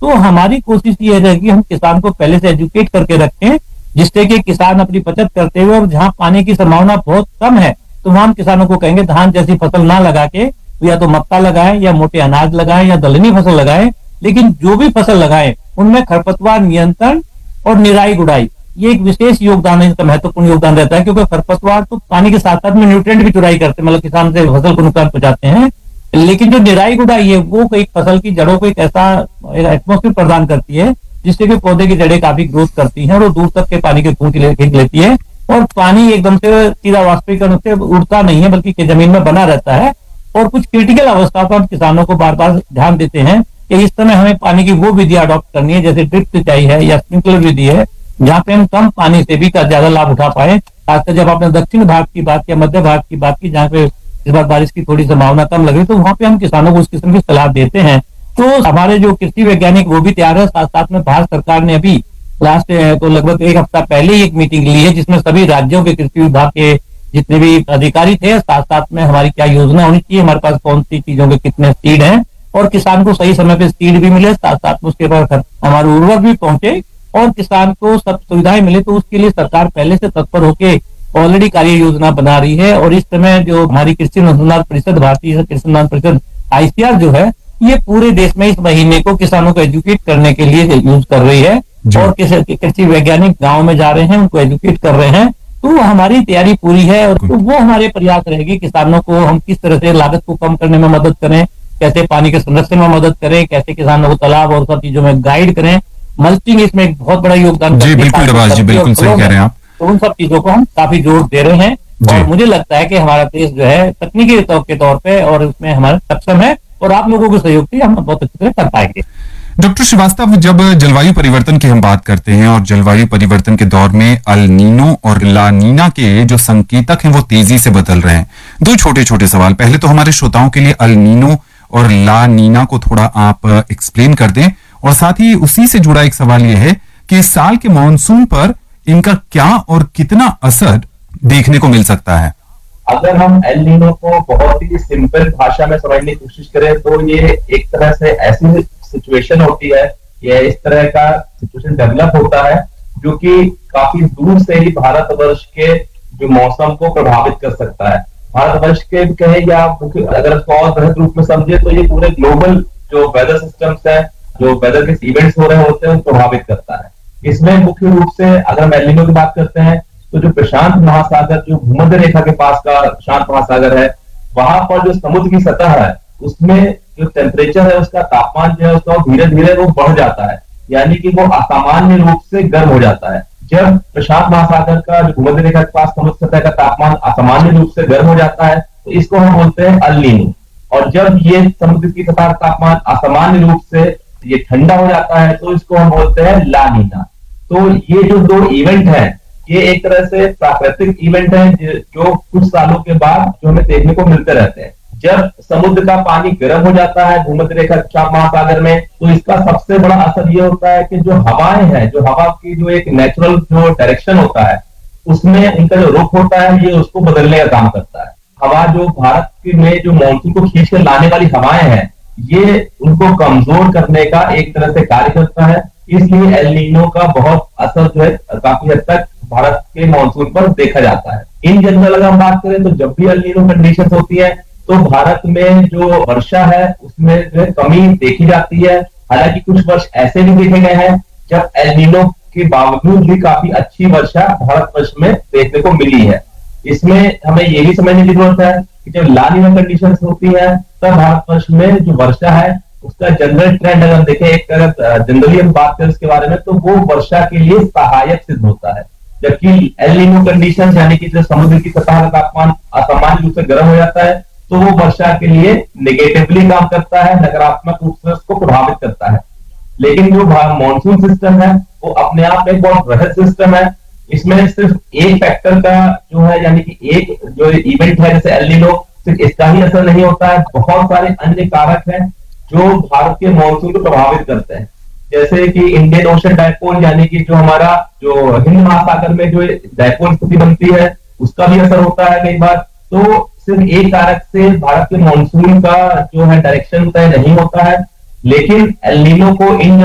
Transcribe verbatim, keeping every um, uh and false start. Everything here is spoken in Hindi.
तो हमारी कोशिश ये है कि हम किसान को पहले से एजुकेट करके रखें, जिससे कि किसान अपनी बचत करते हुए, और जहां पानी की संभावना बहुत कम है तो वहां हम किसानों को कहेंगे धान जैसी फसल ना लगा के या तो मक्का लगाएं या मोटे अनाज लगाएं या दलहनी फसल लगाएं, लेकिन जो भी फसल लगाएं उनमें खरपतवार नियंत्रण और निराई गुड़ाई ये एक विशेष योगदान है, इसका महत्वपूर्ण योगदान रहता है, क्योंकि खरपतवार तो पानी के साथ साथ में न्यूट्रिएंट भी चुराई करते हैं, मतलब किसान से फसल को नुकसान पहुंचाते हैं। लेकिन जो निराई गुड़ाई है वो एक फसल की जड़ों को एक ऐसा एटमोस्फेयर प्रदान करती है जिससे कि पौधे की जड़ें काफी ग्रोथ करती हैं और वो दूर तक के पानी के खींच ले, लेती है, और पानी एकदम से सीधा वाष्पीकरण से उड़ता नहीं है बल्कि जमीन में बना रहता है। और कुछ क्रिटिकल अवस्था पर हम किसानों को बार बार ध्यान देते हैं कि इस समय हमें पानी की वो विधि अडॉप्ट करनी है, जैसे ड्रिप सिंचाई है या स्प्रिंकलर विधि है, जहाँ पे हम कम पानी से भी ज्यादा लाभ उठा पाए। खासकर जब आपने दक्षिण भाग की बात या मध्य भाग की बात की, जहाँ पे इस बार बारिश की थोड़ी संभावना कम लग रही, तो वहाँ पे हम किसानों को उस किस्म की सलाह देते हैं। तो हमारे जो कृषि वैज्ञानिक वो भी तैयार है, साथ साथ में भारत सरकार ने अभी लास्ट तो लगभग एक हफ्ता पहले ही एक मीटिंग ली है जिसमें सभी राज्यों के कृषि विभाग के जितने भी अधिकारी थे, साथ साथ में हमारी क्या योजना होनी चाहिए, हमारे पास कौन सी चीजों के कितने सीड हैं, और किसान को सही समय पे सीड भी मिले, साथ साथ में उसके बाद हमारे उर्वरक भी पहुंचे और किसान को सब सुविधाएं मिले। तो उसके लिए सरकार पहले से तत्पर होके ऑलरेडी कार्य योजना बना रही है। और इस समय जो हमारी कृषि अनुसंधान परिषद, भारतीय कृषि अनुसंधान परिषद आईसीआर जो है, ये पूरे देश में इस महीने को किसानों को एजुकेट करने के लिए यूज कर रही है, और कृषि वैज्ञानिक गाँव में जा रहे हैं, उनको एजुकेट कर रहे हैं। तो हमारी तैयारी पूरी है, और तो वो हमारे प्रयास रहेगी किसानों को हम किस तरह से लागत को कम करने में मदद करें, कैसे पानी के संरक्षण में मदद करें, कैसे किसानों को तालाब और सब चीजों में गाइड करें। मल्चिंग इसमें एक बहुत बड़ा योगदान जी, बिल्कुल रबाज जी, बिल्कुल सही कह रहे हैं आप। तो उन सब चीजों को हम काफी जोर दे रहे हैं, और मुझे लगता है कि हमारा देश जो है तकनीकी के तौर पे और उसमें हमारा सक्षम है, और आप लोगों के सहयोग से हम बहुत अच्छी तरह कर पाएंगे। डॉक्टर श्रीवास्तव, जब जलवायु परिवर्तन की हम बात करते हैं और जलवायु परिवर्तन के दौर में अल नीनो और ला नीना के जो संकेतक हैं वो तेजी से बदल रहे हैं। दो छोटे छोटे सवाल, पहले तो हमारे श्रोताओं के लिए अल नीनो और ला नीना को थोड़ा आप एक्सप्लेन कर दें, और साथ ही उसी से जुड़ा एक सवाल यह है कि इस साल के मानसून पर इनका क्या और कितना असर देखने को मिल सकता है। अगर हम एल नीनो को बहुत ही सिंपल भाषा में समझने की कोशिश करें तो ये एक तरह से ऐसी सिचुएशन होती है, ये इस तरह का सिचुएशन डेवलप होता है जो कि काफी दूर से ही भारतवर्ष के जो मौसम को प्रभावित कर सकता है। भारतवर्ष के कहे या अगर इसको और बेहतर रूप में समझे तो ये पूरे ग्लोबल जो वेदर सिस्टम्स है, जो वेदर के इवेंट्स हो रहे होते हैं, प्रभावित करता है। इसमें मुख्य रूप से अगर हम एल नीनो की बात करते हैं तो जो प्रशांत महासागर, जो भूमध्य रेखा के पास का प्रशांत महासागर है, वहां पर जो समुद्र की सतह है उसमें जो टेम्परेचर है, उसका तापमान जो है उसका धीरे धीरे वो बढ़ जाता है, यानी कि वो असामान्य रूप से गर्म हो जाता है। जब प्रशांत महासागर का जो भूमध्य रेखा के पास समुद्र सतह का तापमान असामान्य रूप से गर्म हो जाता है तो इसको हम बोलते हैं अल नीनो। और जब ये समुद्र की सतह का तापमान असामान्य रूप से ये ठंडा हो जाता है तो इसको हम बोलते हैं ला नीना। तो ये जो दो इवेंट है ये एक तरह से प्राकृतिक इवेंट है जो कुछ सालों के बाद जो हमें देखने को मिलते रहते हैं। जब समुद्र का पानी गर्म हो जाता है भूमध्य रेखा प्रशांत महासागर में तो इसका सबसे बड़ा असर ये होता है कि जो हवाएं हैं, जो हवा की जो एक नेचुरल जो डायरेक्शन होता है उसमें उनका जो रुख होता है ये उसको बदलने का काम करता है। हवा जो भारत में जो मानसून को खींच कर लाने वाली हवाएं हैं ये उनको कमजोर करने का एक तरह से कार्य करता है। इसलिए एल नीनो का बहुत असर जो है काफी हद तक भारत के मानसून पर देखा जाता है। इन जनरल अगर हम बात करें तो जब भी एल नीनो कंडीशन होती है तो भारत में जो वर्षा है उसमें जो है कमी देखी जाती है। हालांकि कुछ वर्ष ऐसे भी देखे गए हैं जब एल नीनो के बावजूद भी काफी अच्छी वर्षा भारतवर्ष में देखने को मिली है। इसमें हमें ये भी समझने की जरूरत है कि जब ला नीना कंडीशन होती है तब भारतवर्ष में जो वर्षा है उसका जनरल ट्रेंड अगर हम देखें, एक तरह जनरली हम बात करें उसके बारे में तो वो वर्षा के लिए सहायक सिद्ध होता है। जबकि एल नीनो कंडीशन यानी कि जब समुद्र की सतह का तापमान असामान्य रूप से गर्म हो जाता है तो वो वर्षा के लिए नेगेटिवली काम करता है, नकारात्मक रूप से उसको प्रभावित करता है। लेकिन जो मानसून सिस्टम है वो अपने आप में बहुत वृहद सिस्टम है। इसमें सिर्फ एक फैक्टर का जो है यानी कि एक जो इवेंट है जैसे एल नीनो, सिर्फ इसका ही असर नहीं होता है, बहुत सारे अन्य कारक हैं जो भारत के मानसून को प्रभावित करते हैं। जैसे कि इंडियन ओशन डायपोल यानी कि जो हमारा जो हिंद महासागर में जो डायपोल स्थिति बनती है उसका भी असर होता है कई बार। तो सिर्फ एक कारक से भारत के मानसून का जो है डायरेक्शन तय नहीं होता है, लेकिन एल नीनो को इन